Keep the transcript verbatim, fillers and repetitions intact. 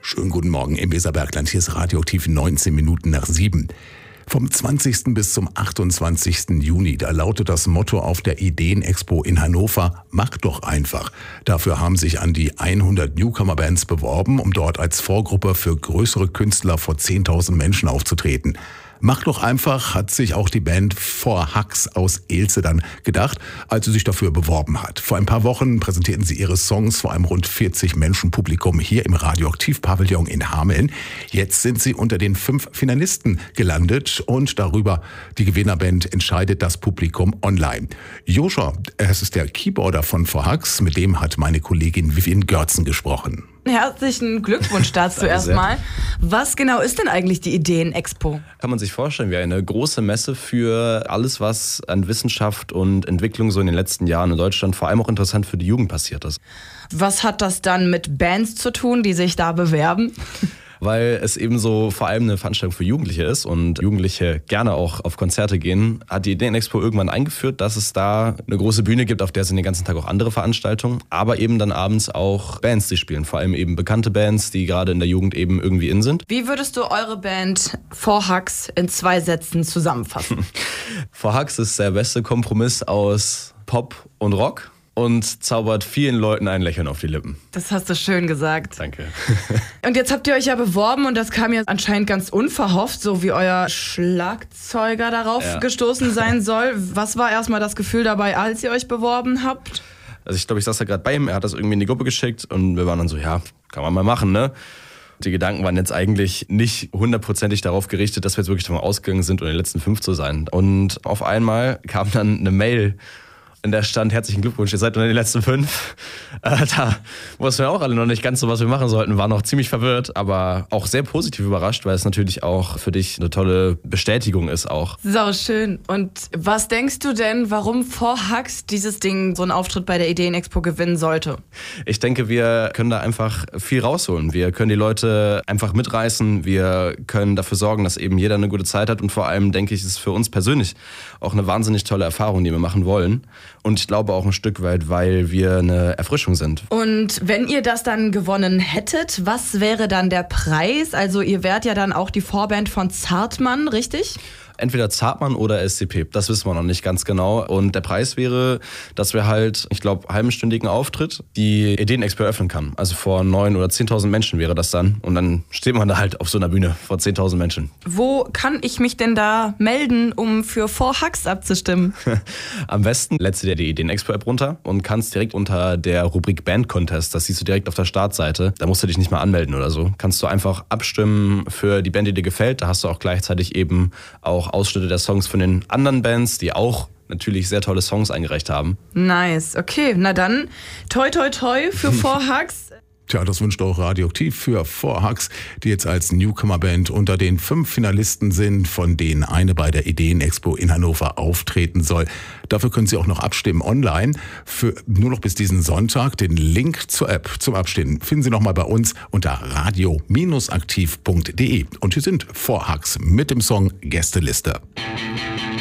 Schönen guten Morgen im Weserbergland. Hier ist Radioaktiv neunzehn Minuten nach sieben. Vom zwanzigsten bis zum achtundzwanzigsten Juni, da lautet das Motto auf der Ideenexpo in Hannover: Mach doch einfach. Dafür haben sich an die hundert Newcomer-Bands beworben, um dort als Vorgruppe für größere Künstler vor zehntausend Menschen aufzutreten. Mach doch einfach hat sich auch die Band Four Hugs aus Elze dann gedacht, als sie sich dafür beworben hat. Vor ein paar Wochen präsentierten sie ihre Songs vor einem rund vierzig Menschen Publikum hier im Radioaktiv-Pavillon in Hameln. Jetzt sind sie unter den fünf Finalisten gelandet und darüber die Gewinnerband entscheidet das Publikum online. Joscha, es ist der Keyboarder von Four Hugs, mit dem hat meine Kollegin Vivian Görzen gesprochen. Herzlichen Glückwunsch dazu erstmal. Was genau ist denn eigentlich die Ideenexpo? Kann man sich vorstellen, wie eine große Messe für alles, was an Wissenschaft und Entwicklung so in den letzten Jahren in Deutschland, vor allem auch interessant für die Jugend, passiert ist. Was hat das dann mit Bands zu tun, die sich da bewerben? Weil es eben so vor allem eine Veranstaltung für Jugendliche ist und Jugendliche gerne auch auf Konzerte gehen, hat die Ideenexpo irgendwann eingeführt, dass es da eine große Bühne gibt, auf der sind den ganzen Tag auch andere Veranstaltungen, aber eben dann abends auch Bands, die spielen, vor allem eben bekannte Bands, die gerade in der Jugend eben irgendwie in sind. Wie würdest du eure Band Four Hugs in zwei Sätzen zusammenfassen? Four Hugs ist der beste Kompromiss aus Pop und Rock und zaubert vielen Leuten ein Lächeln auf die Lippen. Das hast du schön gesagt. Danke. Und jetzt habt ihr euch ja beworben und das kam ja anscheinend ganz unverhofft, so wie euer Schlagzeuger darauf ja. gestoßen sein soll. Was war erstmal das Gefühl dabei, als ihr euch beworben habt? Also ich glaube, ich saß da gerade bei ihm, er hat das irgendwie in die Gruppe geschickt und wir waren dann so, ja, kann man mal machen, ne? Die Gedanken waren jetzt eigentlich nicht hundertprozentig darauf gerichtet, dass wir jetzt wirklich davon ausgegangen sind, unter den letzten fünf zu sein. Und auf einmal kam dann eine Mail, in der stand: herzlichen Glückwunsch, ihr seid unter den letzten fünf. Äh, da wussten wir auch alle noch nicht ganz so, was wir machen sollten, waren noch ziemlich verwirrt, aber auch sehr positiv überrascht, weil es natürlich auch für dich eine tolle Bestätigung ist auch. Sau schön. Und was denkst du denn, warum Four Hugs dieses Ding, so einen Auftritt bei der Ideenexpo gewinnen sollte? Ich denke, wir können da einfach viel rausholen. Wir können die Leute einfach mitreißen, wir können dafür sorgen, dass eben jeder eine gute Zeit hat und vor allem, denke ich, ist es für uns persönlich auch eine wahnsinnig tolle Erfahrung, die wir machen wollen. Und ich glaube auch ein Stück weit, weil wir eine Erfrischung sind. Und wenn ihr das dann gewonnen hättet, was wäre dann der Preis? Also ihr wärt ja dann auch die Vorband von Zartmann, richtig? Entweder Zartmann oder S C P, das wissen wir noch nicht ganz genau. Und der Preis wäre, dass wir halt, ich glaube, halbstündigen Auftritt die Ideenexpo eröffnen kann. Also vor neun oder zehntausend Menschen wäre das dann. Und dann steht man da halt auf so einer Bühne vor zehntausend Menschen. Wo kann ich mich denn da melden, um für Four Hugs abzustimmen? Am besten lädst du dir die Ideenexpo-App runter und kannst direkt unter der Rubrik Band Contest, das siehst du direkt auf der Startseite, da musst du dich nicht mal anmelden oder so, kannst du einfach abstimmen für die Band, die dir gefällt. Da hast du auch gleichzeitig eben auch Ausschnitte der Songs von den anderen Bands, die auch natürlich sehr tolle Songs eingereicht haben. Nice, okay, na dann toi toi toi für Four Hugs. Tja, das wünscht auch Radioaktiv für Four Hugs, die jetzt als Newcomer-Band unter den fünf Finalisten sind, von denen eine bei der Ideenexpo in Hannover auftreten soll. Dafür können Sie auch noch abstimmen online. Für nur noch bis diesen Sonntag. Den Link zur App zum Abstimmen finden Sie nochmal bei uns unter radio Bindestrich aktiv punkt de. Und hier sind Four Hugs mit dem Song Gästeliste.